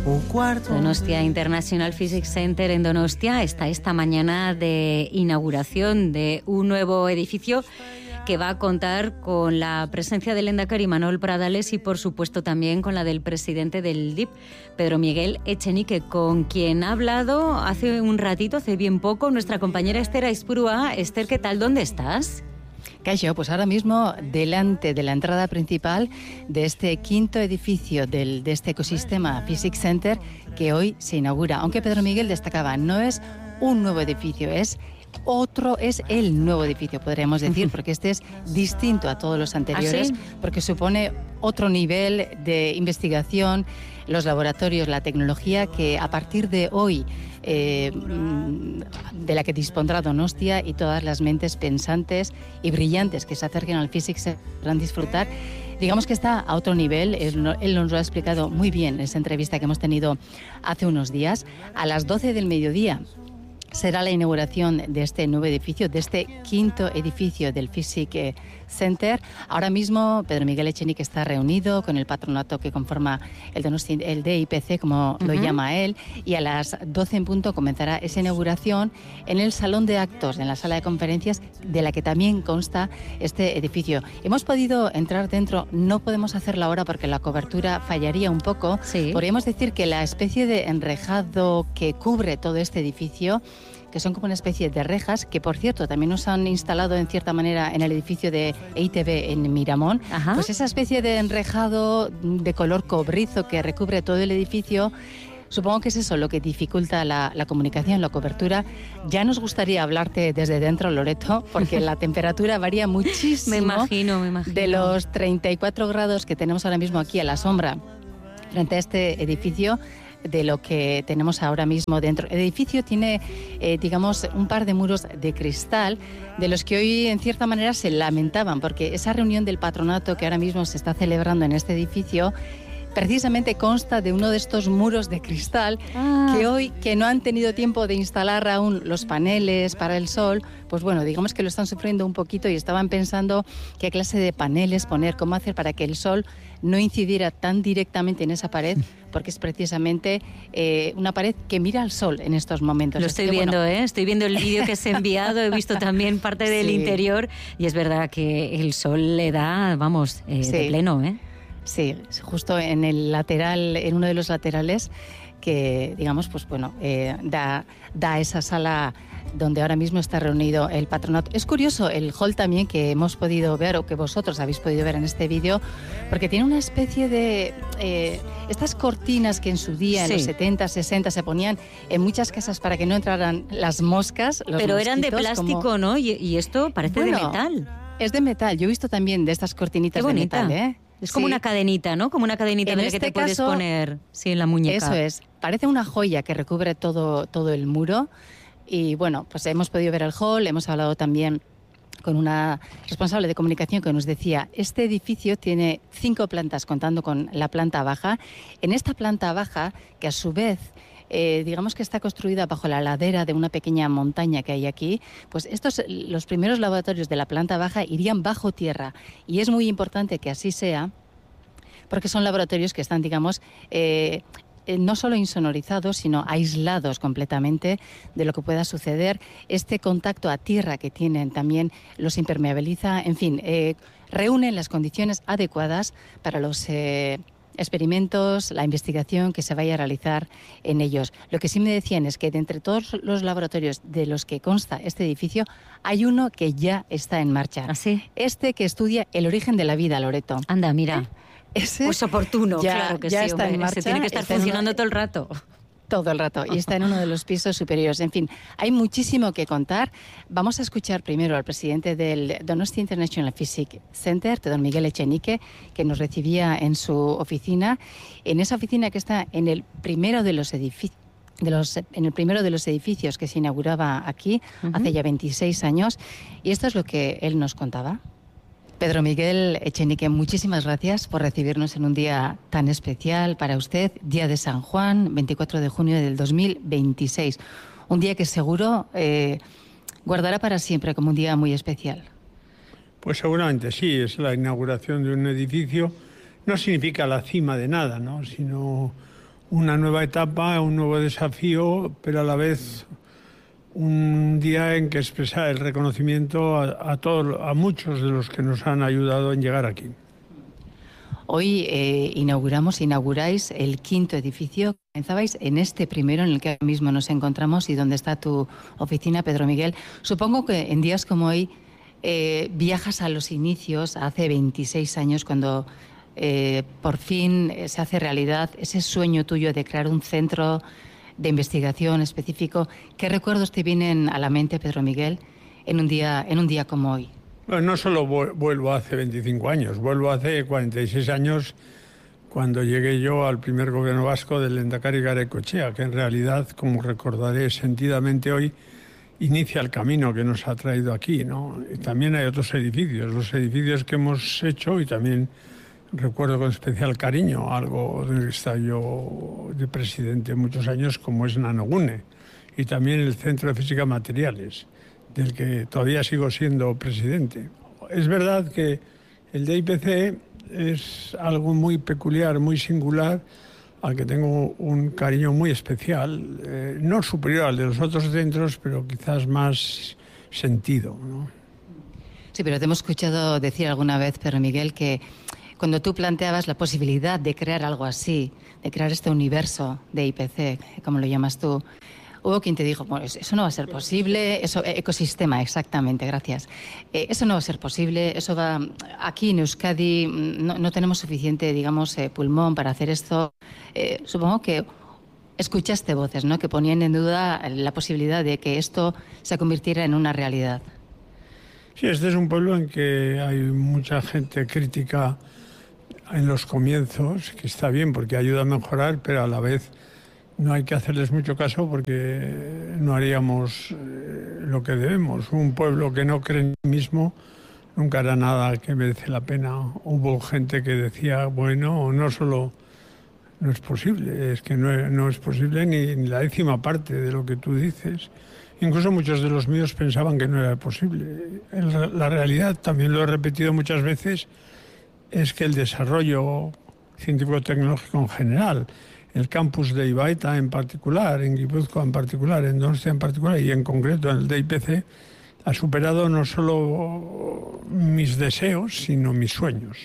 Donostia International Physics Center en Donostia está esta mañana de inauguración de un nuevo edificio que va a contar con la presencia del lehendakari Manuel Pradales y, por supuesto, también con la del presidente del DIP, Pedro Miguel Echenique, con quien ha hablado hace un ratito, hace bien poco, nuestra compañera Esther Aizpurua. Esther, ¿qué tal? ¿Dónde estás? Caixo, pues ahora mismo delante de la entrada principal de este quinto edificio de este ecosistema Physics Center que hoy se inaugura. Aunque Pedro Miguel destacaba, no es un nuevo edificio, es el nuevo edificio, podríamos decir, porque este es distinto a todos los anteriores, porque supone otro nivel de investigación, los laboratorios, la tecnología que a partir de hoy de la que dispondrá Donostia y todas las mentes pensantes y brillantes que se acerquen al Physics podrán disfrutar. Digamos que está a otro nivel, él nos lo ha explicado muy bien en esa entrevista que hemos tenido hace unos días. A las 12 del mediodía será la inauguración de este nuevo edificio, de este quinto edificio del Physics Center. Ahora mismo Pedro Miguel Echenique está reunido con el patronato que conforma el DIPC, como lo llama él, y a las 12 en punto comenzará esa inauguración en el salón de actos, en la sala de conferencias, de la que también consta este edificio. Hemos podido entrar dentro, no podemos hacerlo ahora porque la cobertura fallaría un poco. Sí. Podríamos decir que la especie de enrejado que cubre todo este edificio, que son como una especie de rejas, que por cierto también nos han instalado en cierta manera en el edificio de EITB en Miramón. Ajá. Pues esa especie de enrejado de color cobrizo que recubre todo el edificio, supongo que es eso lo que dificulta la comunicación, la cobertura. Ya nos gustaría hablarte desde dentro, Loreto, porque la temperatura varía muchísimo. Me imagino. De los 34 grados que tenemos ahora mismo aquí a la sombra frente a este edificio, de lo que tenemos ahora mismo dentro. El edificio tiene, digamos, un par de muros de cristal, de los que hoy en cierta manera se lamentaban, porque esa reunión del patronato que ahora mismo se está celebrando en este edificio precisamente consta de uno de estos muros de cristal que no han tenido tiempo de instalar aún los paneles para el sol, pues bueno, digamos que lo están sufriendo un poquito y estaban pensando qué clase de paneles poner, cómo hacer para que el sol no incidiera tan directamente en esa pared, porque es precisamente una pared que mira al sol en estos momentos. Lo estoy viendo, bueno. Estoy viendo el vídeo que se ha enviado, he visto también parte del interior y es verdad que el sol le da, vamos, de pleno, Sí, justo en el lateral, en uno de los laterales que, digamos, pues bueno, da esa sala donde ahora mismo está reunido el patronato. Es curioso el hall también que hemos podido ver, o que vosotros habéis podido ver en este vídeo, porque tiene una especie de estas cortinas que en su día, en los 70, 60, se ponían en muchas casas para que no entraran las moscas, los Pero mosquitos, eran de plástico, ¿no? Y esto parece de metal. Es de metal. Yo he visto también de estas cortinitas de metal, Es como una cadenita, ¿no? Como una cadenita en la que te puedes poner en la muñeca. Eso es. Parece una joya que recubre todo el muro. Y bueno, pues hemos podido ver el hall, hemos hablado también con una responsable de comunicación que nos decía, este edificio tiene 5 plantas contando con la planta baja. En esta planta baja, que a su vez digamos que está construida bajo la ladera de una pequeña montaña que hay aquí, pues los primeros laboratorios de la planta baja irían bajo tierra, y es muy importante que así sea, porque son laboratorios que están, digamos, no solo insonorizados, sino aislados completamente de lo que pueda suceder. Este contacto a tierra que tienen también los impermeabiliza, en fin, reúnen las condiciones adecuadas para los experimentos, la investigación que se vaya a realizar en ellos. Lo que sí me decían es que de entre todos los laboratorios de los que consta este edificio, hay uno que ya está en marcha. ¿Ah, sí? Este que estudia el origen de la vida, Loreto. Anda, mira. Ese pues oportuno, claro que ya sí, está hombre, en marcha, se tiene que estar funcionando todo el rato. Todo el rato, y está en uno de los pisos superiores. En fin, hay muchísimo que contar. Vamos a escuchar primero al presidente del Donostia International Physics Center, Pedro Miguel Echenique, que nos recibía en su oficina, en esa oficina que está en el primero de los edificios. En el primero de los edificios que se inauguraba aquí hace ya 26 años, y esto es lo que él nos contaba. Pedro Miguel Echenique, muchísimas gracias por recibirnos en un día tan especial para usted, Día de San Juan, 24 de junio del 2026. Un día que seguro guardará para siempre como un día muy especial. Pues seguramente sí, es la inauguración de un edificio. No significa la cima de nada, ¿no? Sino una nueva etapa, un nuevo desafío, pero a la vez un día en que expresar el reconocimiento a muchos de los que nos han ayudado en llegar aquí. Hoy inauguráis el 5º edificio. Comenzabais en este primero en el que ahora mismo nos encontramos y donde está tu oficina, Pedro Miguel. Supongo que en días como hoy viajas a los inicios, hace 26 años, cuando por fin se hace realidad ese sueño tuyo de crear un centro de investigación específico. ¿Qué recuerdos te vienen a la mente, Pedro Miguel, en un día como hoy? Bueno, no solo vuelvo hace 25 años, vuelvo hace 46 años cuando llegué yo al primer gobierno vasco del Lehendakari Garaikoetxea, que en realidad, como recordaré sentidamente hoy, inicia el camino que nos ha traído aquí, ¿no? Y también hay otros edificios, los edificios que hemos hecho, y también recuerdo con especial cariño algo del que estaba yo de presidente muchos años, como es Nanogune, y también el Centro de Física Materiales, del que todavía sigo siendo presidente. Es verdad que el DIPC es algo muy peculiar, muy singular, al que tengo un cariño muy especial, no superior al de los otros centros, pero quizás más sentido, ¿no? Sí, pero te hemos escuchado decir alguna vez, Pedro Miguel, que cuando tú planteabas la posibilidad de crear algo así, de crear este universo de IPC, como lo llamas tú, hubo quien te dijo, bueno, eso no va a ser posible, eso, ecosistema, exactamente, gracias. Eso no va a ser posible, eso va... Aquí en Euskadi no tenemos suficiente, digamos, pulmón para hacer esto. Supongo que escuchaste voces, ¿no?, que ponían en duda la posibilidad de que esto se convirtiera en una realidad. Sí, este es un pueblo en que hay mucha gente crítica en los comienzos, que está bien porque ayuda a mejorar, pero a la vez no hay que hacerles mucho caso porque no haríamos lo que debemos. Un pueblo que no cree en sí mismo nunca hará nada que merece la pena. Hubo gente que decía, bueno, no solo no es posible, es que no es posible ni la 10ª parte de lo que tú dices. Incluso muchos de los míos pensaban que no era posible. La realidad, también lo he repetido muchas veces, es que el desarrollo científico-tecnológico en general, el campus de Ibaeta en particular, en Guipúzcoa en particular, en Donostia en particular y en concreto en el DIPC, ha superado no solo mis deseos, sino mis sueños.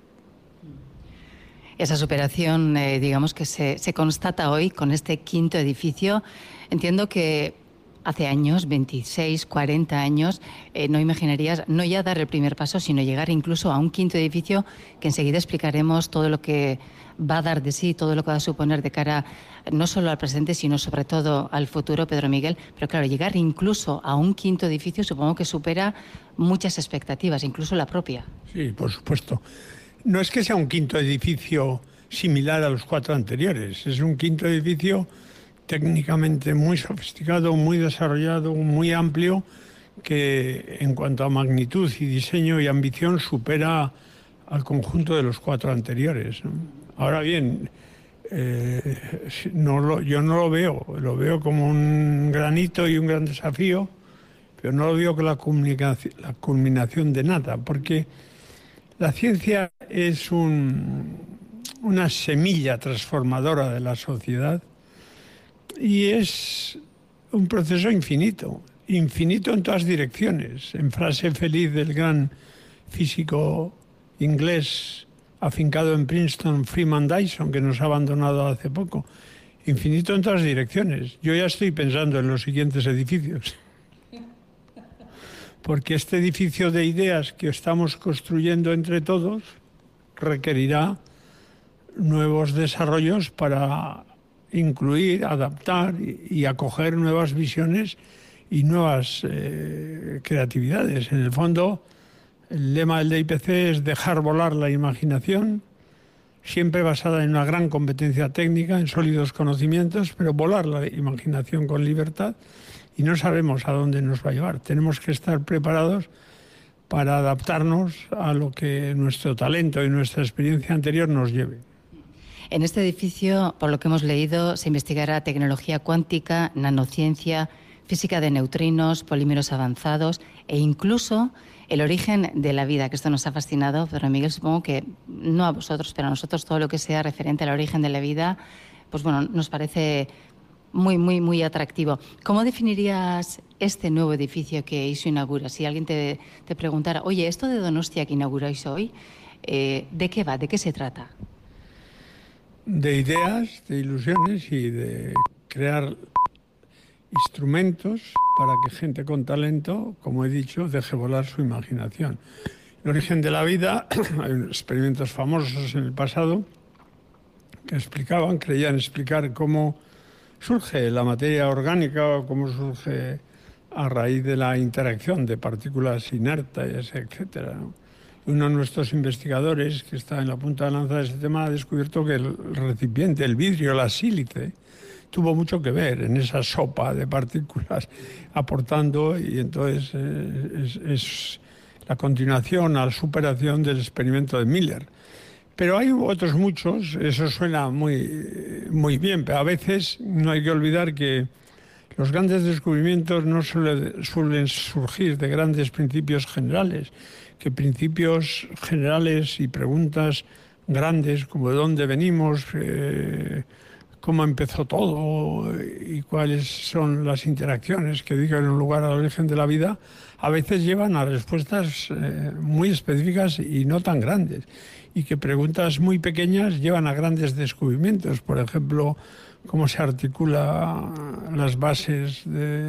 Esa superación, digamos que se constata hoy con este 5º edificio. Entiendo que hace años, 26, 40 años, no imaginarías no ya dar el primer paso, sino llegar incluso a un 5º edificio, que enseguida explicaremos todo lo que va a dar de sí, todo lo que va a suponer de cara no solo al presente, sino sobre todo al futuro, Pedro Miguel. Pero claro, llegar incluso a un 5º edificio supongo que supera muchas expectativas, incluso la propia. Sí, por supuesto. No es que sea un 5º edificio similar a los 4 anteriores, es un 5º edificio técnicamente muy sofisticado, muy desarrollado, muy amplio, que en cuanto a magnitud y diseño y ambición supera al conjunto de los 4 anteriores, ¿no? Ahora bien, yo no lo veo como un gran hito y un gran desafío, pero no lo veo con la culminación de nada, porque la ciencia es una semilla transformadora de la sociedad y es un proceso infinito en todas direcciones. En frase feliz del gran físico inglés afincado en Princeton, Freeman Dyson, que nos ha abandonado hace poco, infinito en todas direcciones. Yo ya estoy pensando en los siguientes edificios, porque este edificio de ideas que estamos construyendo entre todos requerirá nuevos desarrollos para incluir, adaptar y acoger nuevas visiones y nuevas creatividades. En el fondo, el lema del DIPC es dejar volar la imaginación, siempre basada en una gran competencia técnica, en sólidos conocimientos, pero volar la imaginación con libertad, y no sabemos a dónde nos va a llevar. Tenemos que estar preparados para adaptarnos a lo que nuestro talento y nuestra experiencia anterior nos lleve. En este edificio, por lo que hemos leído, se investigará tecnología cuántica, nanociencia, física de neutrinos, polímeros avanzados e incluso el origen de la vida, que esto nos ha fascinado. Pero Miguel, supongo que no a vosotros, pero a nosotros todo lo que sea referente al origen de la vida pues bueno, nos parece muy atractivo. ¿Cómo definirías este nuevo edificio que se inaugura? Si alguien te preguntara, oye, esto de Donostia que inauguráis hoy, ¿de qué va? ¿De qué se trata? De ideas, de ilusiones y de crear instrumentos para que gente con talento, como he dicho, deje volar su imaginación. El origen de la vida, hay experimentos famosos en el pasado que creían explicar cómo surge la materia orgánica o cómo surge a raíz de la interacción de partículas inertes, etcétera, ¿no? Uno de nuestros investigadores, que está en la punta de lanza de ese tema, ha descubierto que el recipiente, el vidrio, la sílice, tuvo mucho que ver en esa sopa de partículas aportando, y entonces es la continuación, la superación del experimento de Miller. Pero hay otros muchos, eso suena muy bien, pero a veces no hay que olvidar que los grandes descubrimientos no suelen surgir de grandes principios generales, que principios generales y preguntas grandes como de dónde venimos, cómo empezó todo y cuáles son las interacciones que dieron lugar al origen de la vida, a veces llevan a respuestas muy específicas y no tan grandes, y que preguntas muy pequeñas llevan a grandes descubrimientos. Por ejemplo, cómo se articulan las bases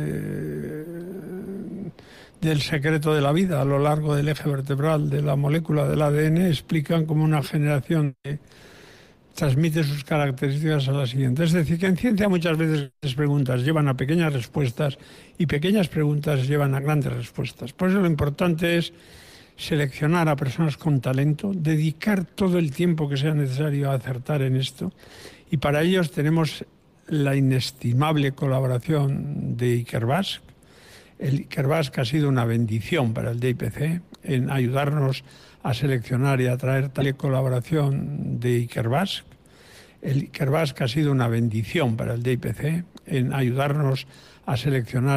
del secreto de la vida a lo largo del eje vertebral de la molécula del ADN, explican cómo una generación transmite sus características a la siguiente. Es decir, que en ciencia muchas veces las preguntas llevan a pequeñas respuestas y pequeñas preguntas llevan a grandes respuestas. Por eso lo importante es seleccionar a personas con talento, dedicar todo el tiempo que sea necesario a acertar en esto, y para ellos tenemos la inestimable colaboración de Ikerbasque. El Ikerbasque ha sido una bendición para el DIPC en ayudarnos a seleccionar y atraer tal colaboración de Ikerbasque. El Ikerbasque ha sido una bendición para el DIPC en ayudarnos a seleccionar